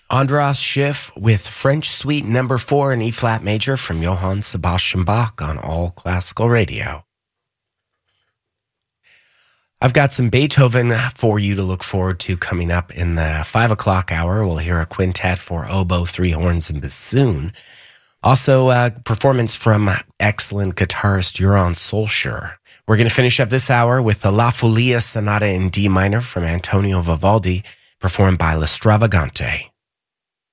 Andras Schiff with French Suite Number 4 in E-flat major from Johann Sebastian Bach on All Classical Radio. I've got some Beethoven for you to look forward to coming up in the 5 o'clock hour. We'll hear a quintet for oboe, three horns, and bassoon. Also, a performance from excellent guitarist Joran Solskjaer. We're going to finish up this hour with the La Folia Sonata in D minor from Antonio Vivaldi, performed by La Stravagante.